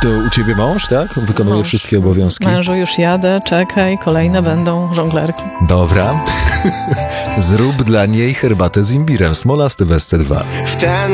To u ciebie mąż, tak? Wykonuje Mąż. wszystkie obowiązki? Mężu, już jadę, czekaj, kolejne będą żonglerki. Dobra. Zrób dla niej herbatę z imbirem. Smolasty Wesce 2.